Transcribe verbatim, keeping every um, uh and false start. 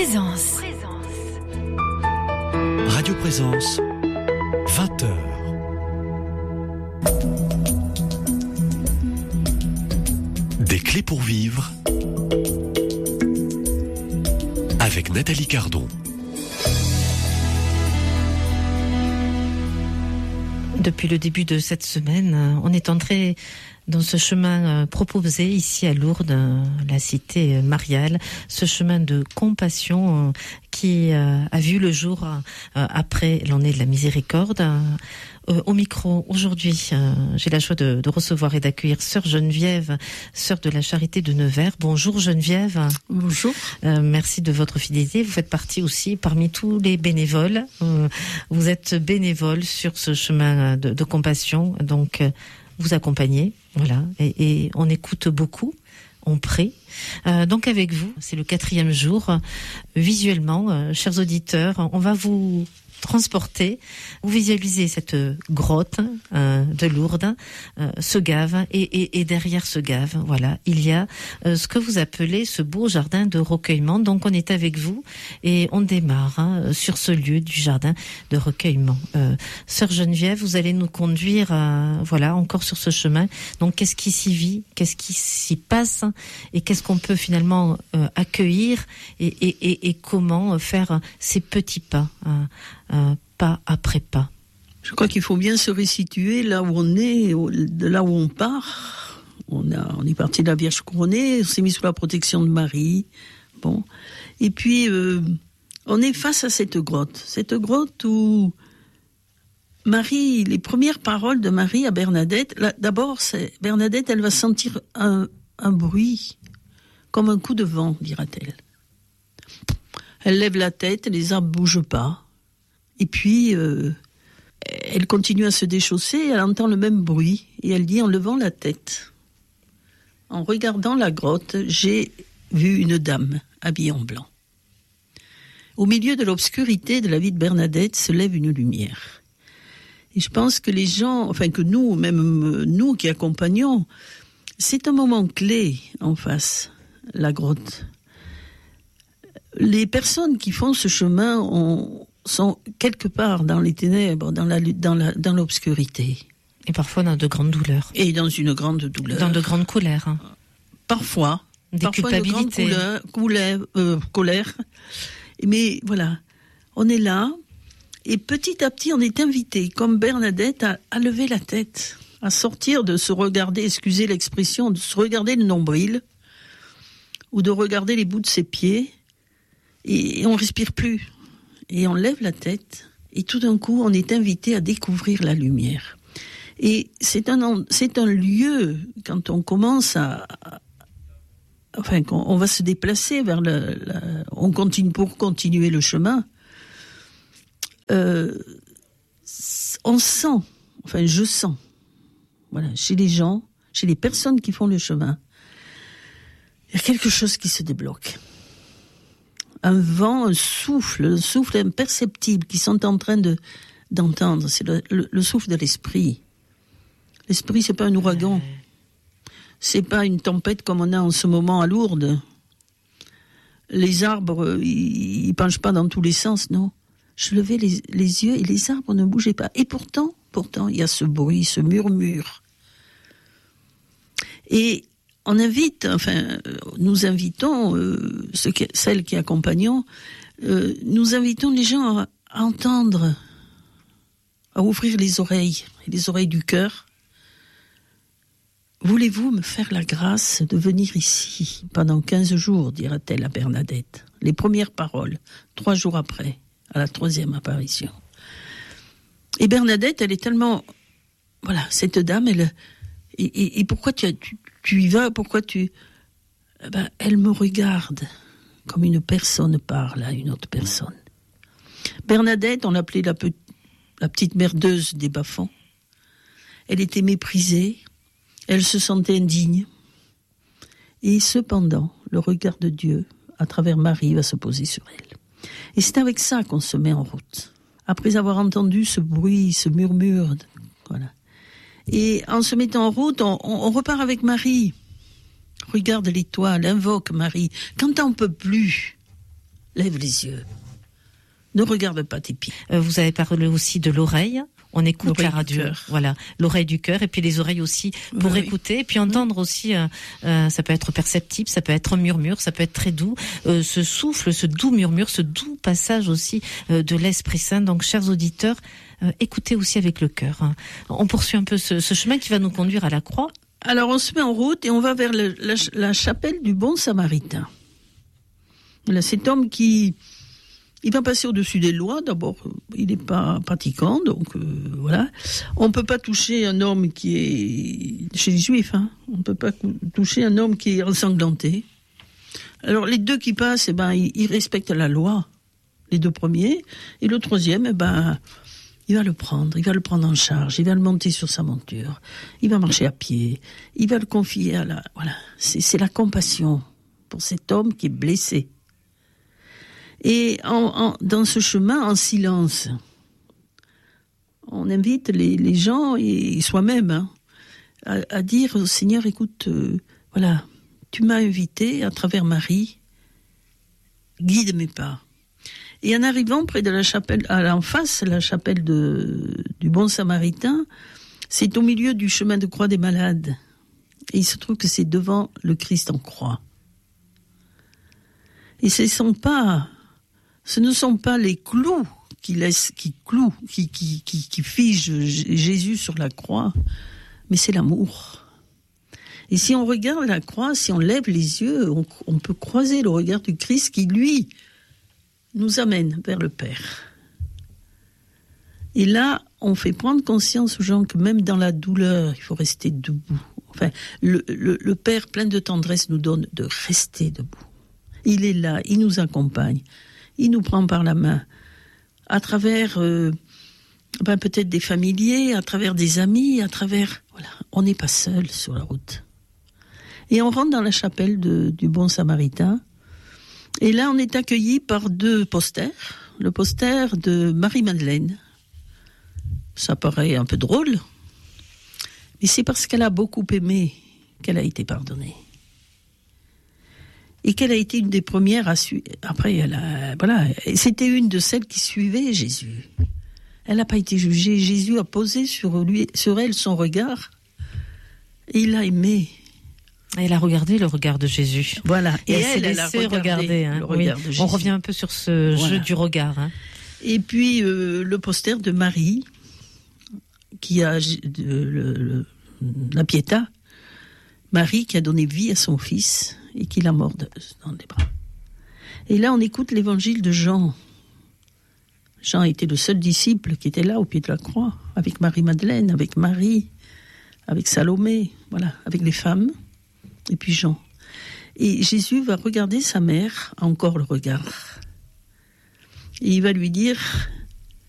Présence. Radio Présence, vingt heures. Des clés pour vivre avec Nathalie Cardon. Depuis le début de cette semaine, on est entré dans ce chemin proposé ici à Lourdes, la cité mariale, ce chemin de compassion qui a vu le jour après l'année de la miséricorde. Au micro, aujourd'hui, j'ai la joie de, de recevoir et d'accueillir Sœur Geneviève, sœur de la Charité de Nevers. Bonjour Geneviève. Bonjour. Euh, merci de votre fidélité. Vous faites partie aussi parmi tous les bénévoles. Euh, vous êtes bénévole sur ce chemin de, de compassion, donc euh, vous accompagnez, voilà, et, et on écoute beaucoup. On prie. Euh, donc avec vous, c'est le quatrième jour. Euh, visuellement, euh, chers auditeurs, on va vous transporter. Vous visualisez cette grotte euh, de Lourdes, euh, ce gave, et, et, et derrière ce gave, voilà, il y a euh, ce que vous appelez ce beau jardin de recueillement. Donc on est avec vous et on démarre hein, sur ce lieu du jardin de recueillement. Euh, Sœur Geneviève, vous allez nous conduire, euh, voilà, encore sur ce chemin. Donc qu'est-ce qui s'y vit, qu'est-ce qui s'y passe, et qu'est-ce qu'on peut finalement euh, accueillir, et, et, et, et comment faire ces petits pas. Hein, Euh, pas après pas. Je crois qu'il faut bien se resituer là où on est, de là où on part. On, a, on est parti de la Vierge couronnée, on s'est mis sous la protection de Marie. Bon. Et puis, euh, on est face à cette grotte. Cette grotte où Marie, les premières paroles de Marie à Bernadette, là, d'abord, c'est, Bernadette, elle va sentir un, un bruit, comme un coup de vent, dira-t-elle. Elle lève la tête, les arbres ne bougent pas. Et puis, euh, elle continue à se déchausser, elle entend le même bruit, et elle dit en levant la tête, en regardant la grotte, j'ai vu une dame habillée en blanc. Au milieu de l'obscurité de la vie de Bernadette se lève une lumière. Et je pense que les gens, enfin que nous, même nous qui accompagnons, c'est un moment clé en face, la grotte. Les personnes qui font ce chemin ont sont quelque part dans les ténèbres, dans la dans la dans l'obscurité. Et parfois dans de grandes douleurs. Et dans une grande douleur. Dans de grandes colères. Hein. Parfois. Des parfois culpabilités. Une grande couleur, couleur, euh, colère. Mais voilà, on est là, et petit à petit on est invité, comme Bernadette, à, à lever la tête, à sortir de se regarder, excusez l'expression, de se regarder le nombril, ou de regarder les bouts de ses pieds, et, et on respire plus. Et on lève la tête, et tout d'un coup, on est invité à découvrir la lumière. Et c'est un, c'est un lieu, quand on commence à... à enfin, on va se déplacer vers le... La, on continue pour continuer le chemin. Euh, on sent, enfin, je sens, voilà, chez les gens, chez les personnes qui font le chemin, il y a quelque chose qui se débloque. Un vent, un souffle, un souffle imperceptible qu'ils sont en train de, d'entendre. C'est le, le, le souffle de l'esprit. L'esprit, c'est pas un ouragan. C'est pas une tempête comme on a en ce moment à Lourdes. Les arbres, ils, ils penchent pas dans tous les sens, non. Je levais les, les yeux et les arbres ne bougeaient pas. Et pourtant, pourtant, il y a ce bruit, ce murmure. Et on invite, enfin, nous invitons, euh, ceux qui, celles qui accompagnons, euh, nous invitons les gens à, à entendre, à ouvrir les oreilles, les oreilles du cœur. Voulez-vous me faire la grâce de venir ici pendant quinze jours, dira-t-elle à Bernadette. Les premières paroles, trois jours après, à la troisième apparition. Et Bernadette, elle est tellement, voilà, cette dame, elle, et, et, et pourquoi tu, tu Tu y vas, pourquoi tu... Eh ben, elle me regarde comme une personne parle à une autre personne. Bernadette, on l'appelait la, pe... la petite merdeuse des bas-fonds. Elle était méprisée, elle se sentait indigne. Et cependant, le regard de Dieu, à travers Marie, va se poser sur elle. Et c'est avec ça qu'on se met en route. Après avoir entendu ce bruit, ce murmure, voilà. Et en se mettant en route, on, on repart avec Marie. Regarde l'étoile, invoque Marie. Quand t'en peux plus, lève les yeux. Ne regarde pas tes pieds. Euh, vous avez parlé aussi de l'oreille. On écoute L'oreille la du radio, cœur. voilà, l'oreille du cœur, et puis les oreilles aussi pour Oui. écouter, et puis entendre aussi. Euh, euh, ça peut être perceptible, ça peut être un murmure, ça peut être très doux. Euh, ce souffle, ce doux murmure, ce doux passage aussi euh, de l'Esprit Saint. Donc, chers auditeurs, euh, écoutez aussi avec le cœur. Hein. On poursuit un peu ce, ce chemin qui va nous conduire à la croix. Alors on se met en route et on va vers le- la, la chapelle du Bon Samaritain. Là, cet homme qui il va passer au-dessus des lois. D'abord, il n'est pas pratiquant, donc euh, voilà. On ne peut pas toucher un homme qui est chez les Juifs. Hein, on ne peut pas toucher un homme qui est ensanglanté. Alors les deux qui passent, eh ben, ils, ils respectent la loi, les deux premiers, et le troisième, eh ben, il va le prendre, il va le prendre en charge, il va le monter sur sa monture, il va marcher à pied, il va le confier à la... Voilà, c'est, c'est la compassion pour cet homme qui est blessé. Et en, en, dans ce chemin, en silence, on invite les, les gens, et soi-même, hein, à, à dire au Seigneur, écoute, euh, voilà, tu m'as invité à travers Marie, guide mes pas. Et en arrivant près de la chapelle, à en face, la chapelle de, du Bon Samaritain, c'est au milieu du chemin de croix des malades. Et il se trouve que c'est devant le Christ en croix. Et ce sont pas, ce ne sont pas les clous qui laissent, qui clouent, qui, qui, qui, qui figent Jésus sur la croix, mais c'est l'amour. Et si on regarde la croix, si on lève les yeux, on, on peut croiser le regard du Christ qui, lui, nous amène vers le Père. Et là, on fait prendre conscience aux gens que même dans la douleur, il faut rester debout. Enfin, le, le, le Père, plein de tendresse, nous donne de rester debout. Il est là, il nous accompagne, il nous prend par la main, à travers euh, ben peut-être des familiers, à travers des amis, à travers... Voilà, on n'est pas seul sur la route. Et on rentre dans la chapelle de, du Bon Samaritain. Et là, on est accueilli par deux posters. Le poster de Marie-Madeleine. Ça paraît un peu drôle, mais c'est parce qu'elle a beaucoup aimé qu'elle a été pardonnée. Et qu'elle a été une des premières à suivre. Après, elle a, voilà, c'était une de celles qui suivaient Jésus. Elle n'a pas été jugée. Jésus a posé sur lui, sur elle son regard, et il l'a aimée. Elle a regardé le regard de Jésus. Voilà. Et, Et elle, elle, s'est elle a laissée regardé regarder. Hein. le regard Oui. de Jésus. On revient un peu sur ce Voilà. jeu du regard. Hein. Et puis euh, le poster de Marie, qui a de, le, le, la Pietà, Marie qui a donné vie à son fils et qui l'a mort de, dans les bras. Et là, on écoute l'évangile de Jean. Jean était le seul disciple qui était là au pied de la croix, avec Marie-Madeleine, avec Marie, avec Salomé, voilà, avec les femmes, et puis Jean. Et Jésus va regarder sa mère, encore le regard. Et il va lui dire,